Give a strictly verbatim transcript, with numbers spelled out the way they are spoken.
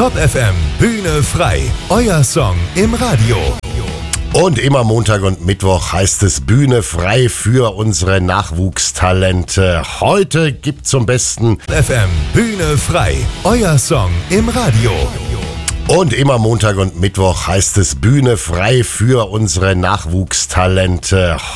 Top F M, Bühne frei, euer Song im Radio. Und immer Montag und Mittwoch heißt es Bühne frei für unsere Nachwuchstalente. Heute gibt zum Besten F M, Bühne frei, euer Song im Radio. Und immer Montag und Mittwoch heißt es Bühne frei für unsere Nachwuchstalente.